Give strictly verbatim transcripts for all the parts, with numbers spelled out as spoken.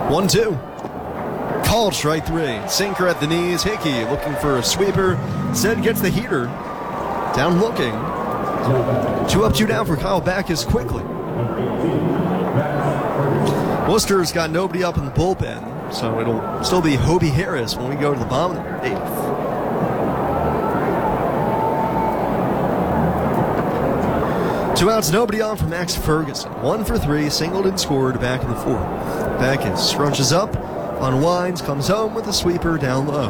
one two. Called strike three. Sinker at the knees. Hickey looking for a sweeper. Instead gets the heater. Down looking. Two up, two down for Kyle Backus quickly. Worcester's got nobody up in the bullpen, so it'll still be Hobie Harris when we go to the bottom of the eighth. Two outs, nobody on for Max Ferguson. One for three, singled and scored back in the fourth. Backus scrunches up, unwinds, comes home with a sweeper down low.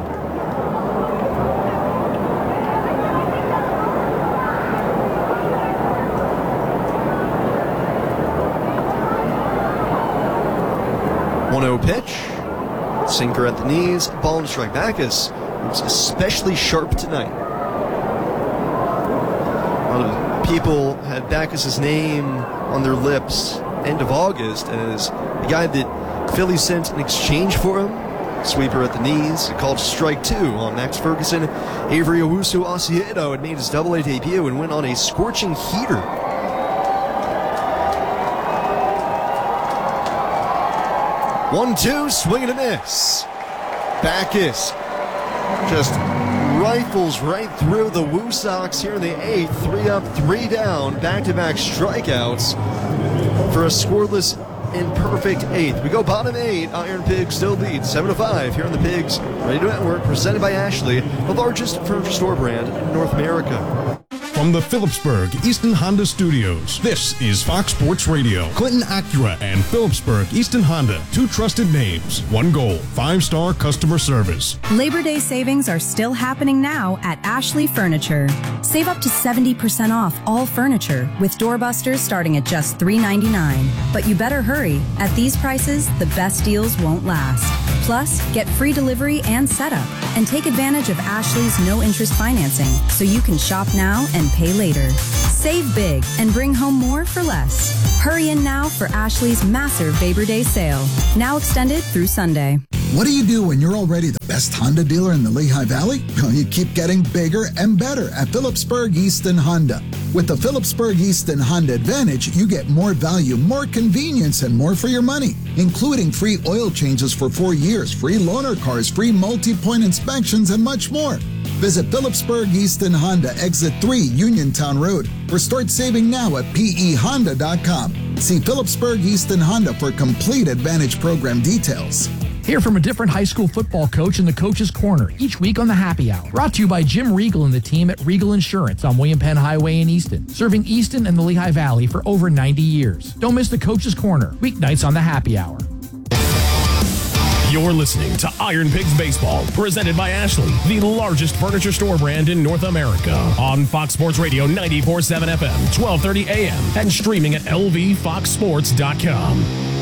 one oh pitch. Sinker at the knees, ball and strike. Backus looks especially sharp tonight. A lot of people had Backus' name on their lips end of August as the guy that Philly sent in exchange for him. Sweeper at the knees, called strike two on Max Ferguson. Avery Owusu Osiedo had made his double A debut and went on a scorching heater. one two, swing and a miss. Backus just rifles right through the Woo Sox here in the eighth. Three up, three down, back-to-back strikeouts for a scoreless and perfect eighth. We go bottom eight. Iron Pigs still lead seven to five here on the Pigs Radio Network, presented by Ashley, the largest furniture store brand in North America. From the Phillipsburg Easton Honda Studios, this is Fox Sports Radio. Clinton Acura and Phillipsburg Easton Honda, two trusted names, one goal, five-star customer service. Labor Day savings are still happening now at Ashley Furniture. Save up to seventy percent off all furniture with doorbusters starting at just three ninety-nine. But you better hurry. At these prices, the best deals won't last. Plus, get free delivery and setup, and take advantage of Ashley's no-interest financing so you can shop now and pay later. Save big and bring home more for less. Hurry in now for Ashley's massive Labor Day sale, now extended through Sunday. What do you do when you're already the best Honda dealer in the Lehigh Valley? Well, you keep getting bigger and better at Phillipsburg Easton Honda. With the Phillipsburg Easton Honda Advantage, you get more value, more convenience, and more for your money, including free oil changes for four years, free loaner cars, free multi-point inspections, and much more. Visit Phillipsburg Easton Honda, Exit three, Uniontown Road, or start saving now at P E Honda dot com. See Phillipsburg Easton Honda for complete Advantage program details. Hear from a different high school football coach in the Coach's Corner each week on the Happy Hour. Brought to you by Jim Regal and the team at Regal Insurance on William Penn Highway in Easton, serving Easton and the Lehigh Valley for over ninety years. Don't miss the Coach's Corner, weeknights on the Happy Hour. You're listening to Iron Pigs Baseball, presented by Ashley, the largest furniture store brand in North America. On Fox Sports Radio ninety-four point seven F M, twelve thirty A M, and streaming at L V fox sports dot com.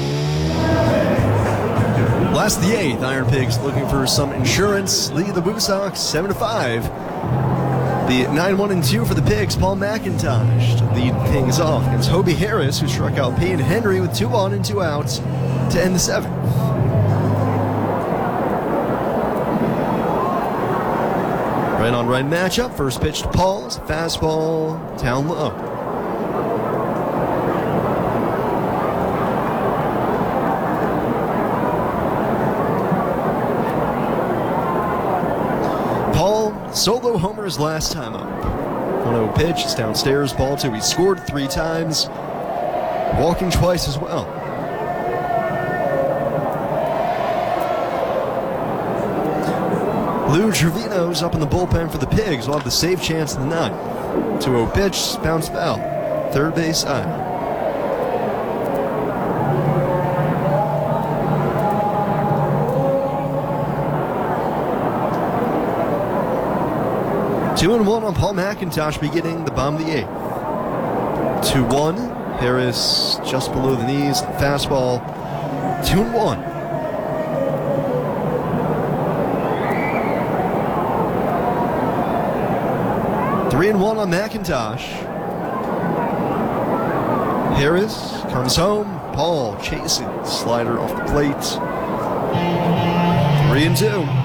Last of the eighth, Iron Pigs looking for some insurance. Lead the Woo Sox seven to five. The nine one and two for the Pigs, Paul McIntosh to lead things off against Hobie Harris, who struck out Peyton Henry with two on and two outs to end the seventh. Right on right matchup. First pitch to Paul. It's a fastball down low. Paul solo homers last time up. one oh pitch. It's downstairs. Ball two. He scored three times. Walking twice as well. Lou Trevino's up in the bullpen for the Pigs. Will have the save chance in the ninth. two oh pitch, bounce foul. Third base side. Two and one on Paul McIntosh beginning the bottom of the eighth. two one. Harris just below the knees. Fastball. two and one. Three and one on McIntosh. Harris comes home. Paul chasing. Slider off the plate. Three and two.